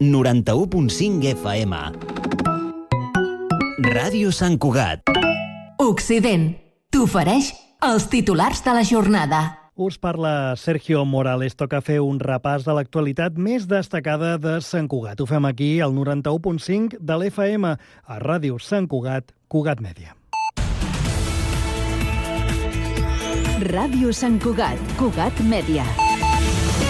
91.5 FM. Ràdio Sant Cugat. Occident t'ofereix els titulars de la jornada. Us parla Sergio Morales. Toca fer un repàs de l'actualitat més destacada de Sant Cugat. Ho fem aquí, al 91.5 de l'FM, a Ràdio Sant Cugat, Cugat Mèdia. Ràdio Sant Cugat, Cugat Mèdia.